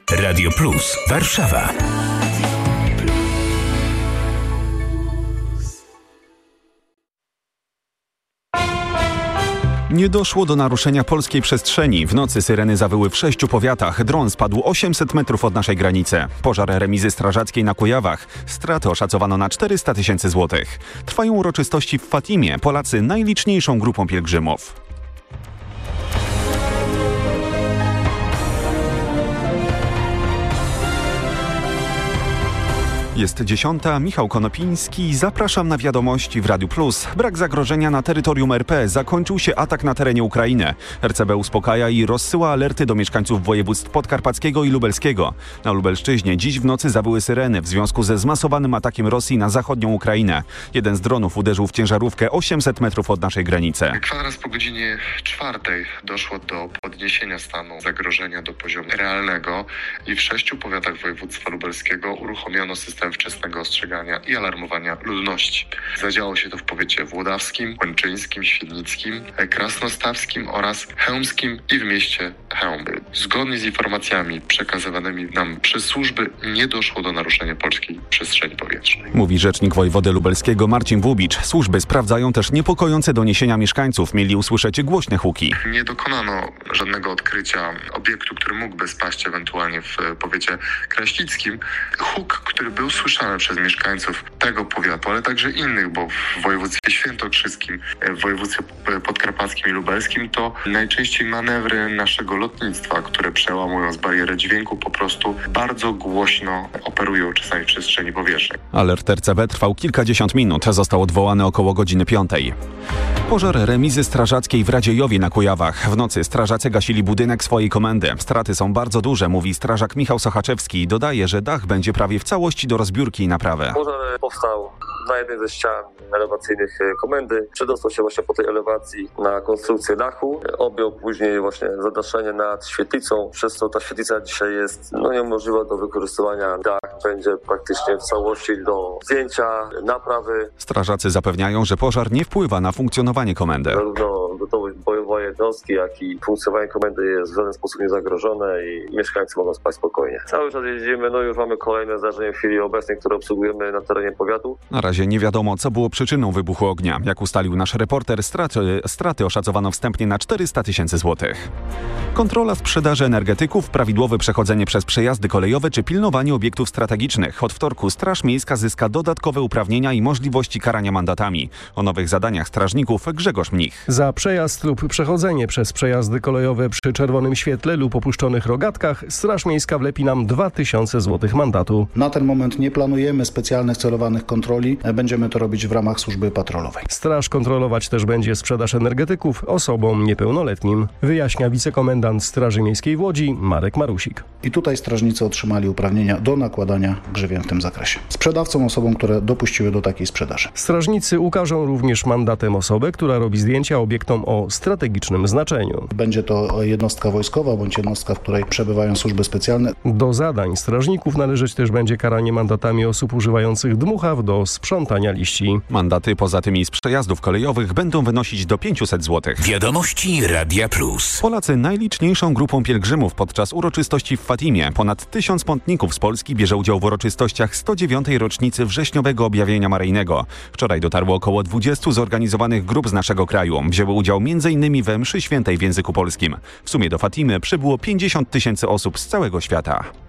Radio Plus Warszawa. Nie doszło do naruszenia polskiej przestrzeni. W nocy syreny zawyły w 6 powiatach. Dron spadł 800 metrów od naszej granicy. Pożar remizy strażackiej na Kujawach. Straty oszacowano na 400 000 złotych. Trwają uroczystości w Fatimie. Polacy najliczniejszą grupą pielgrzymów. Jest 10. Michał Konopiński. Zapraszam na wiadomości w Radiu Plus. Brak zagrożenia na terytorium RP. Zakończył się atak na terenie Ukrainy. RCB uspokaja i rozsyła alerty do mieszkańców województw podkarpackiego i lubelskiego. Na Lubelszczyźnie dziś w nocy zawyły syreny w związku ze zmasowanym atakiem Rosji na zachodnią Ukrainę. Jeden z dronów uderzył w ciężarówkę 800 metrów od naszej granicy. Kwadrans po godzinie 4 doszło do podniesienia stanu zagrożenia do poziomu realnego i w 6 powiatach województwa lubelskiego uruchomiono system wczesnego ostrzegania i alarmowania ludności. Zadziało się to w powiecie włodawskim, łęczyńskim, świdnickim, krasnostawskim oraz chełmskim i w mieście Chełm. Zgodnie z informacjami przekazywanymi nam przez służby nie doszło do naruszenia polskiej przestrzeni powietrznej. Mówi rzecznik wojewody lubelskiego Marcin Włubicz. Służby sprawdzają też niepokojące doniesienia mieszkańców. Mieli usłyszeć głośne huki. Nie dokonano żadnego odkrycia obiektu, który mógłby spaść ewentualnie w powiecie kraśnickim. Huk, który był słyszany przez mieszkańców tego powiatu, ale także innych, bo w województwie świętokrzyskim, w województwie podkarpackim i lubelskim to najczęściej manewry naszego lotnictwa, które przełamując barierę dźwięku po prostu bardzo głośno operują czasami w przestrzeni powietrznej. Alert RCB trwał kilkadziesiąt minut. Został odwołany około godziny 5. Pożar remizy strażackiej w Radziejowie na Kujawach. W nocy strażacy gasili budynek swojej komendy. Straty są bardzo duże, mówi strażak Michał Sochaczewski. Dodaje, że dach będzie prawie w całości do rozbiórki i naprawy. Pożar powstał na jednej ze ścian elewacyjnych komendy. Przedostał się właśnie po tej elewacji na konstrukcję dachu. Objął później właśnie zadaszenie nad świetlicą, przez co ta świetlica dzisiaj jest niemożliwa do wykorzystywania. Dach będzie praktycznie w całości do zdjęcia, naprawy. Strażacy zapewniają, że pożar nie wpływa na funkcjonowanie komendy. Zarówno gotowość bojowa jednostki, jak i funkcjonowanie komendy jest w żaden sposób niezagrożone i mieszkańcy mogą spać spokojnie. Cały czas jeździmy, już mamy kolejne zdarzenie w chwili obecnej, które obsługujemy na terenie powiatu. Na razie nie wiadomo, co było przyczyną wybuchu ognia. Jak ustalił nasz reporter, straty oszacowano wstępnie na 400 000 złotych. Kontrola sprzedaży energetyków, prawidłowe przechodzenie przez przejazdy kolejowe czy pilnowanie obiektów strategicznych. Od wtorku Straż Miejska zyska dodatkowe uprawnienia i możliwości karania mandatami. O nowych zadaniach strażników Grzegorz Mnich. Za przejazd lub przechodzenie przez przejazdy kolejowe przy czerwonym świetle lub opuszczonych rogatkach Straż Miejska wlepi nam 2000 zł mandatu. Na ten moment nie planujemy specjalnych celowanych kontroli. Będziemy to robić w ramach służby patrolowej. Straż kontrolować też będzie sprzedaż energetyków osobom niepełnoletnim, wyjaśnia wicekomendant Straży Miejskiej w Łodzi Marek Marusik. I tutaj strażnicy otrzymali uprawnienia do nakładania grzywien w tym zakresie. Sprzedawcom, osobom, które dopuściły do takiej sprzedaży. Strażnicy ukażą również mandatem osobę, która robi zdjęcia obiektom o strategicznym znaczeniu. Będzie to jednostka wojskowa bądź jednostka, w której przebywają służby specjalne. Do zadań strażników należeć też będzie karanie mandatami osób używających dmuchaw do sprzątania liści. Mandaty poza tymi z przejazdów kolejowych będą wynosić do 500 zł. Wiadomości Radia Plus. Polacy najliczniejszą grupą pielgrzymów podczas uroczystości w Fatimie. Ponad 1000 pątników z Polski bierze udział w uroczystościach 109. rocznicy wrześniowego objawienia maryjnego. Wczoraj dotarło około 20 zorganizowanych grup z naszego kraju. Wzięły udział m.in. we mszy świętej w języku polskim. W sumie do Fatimy przybyło 50 000 osób z całego świata.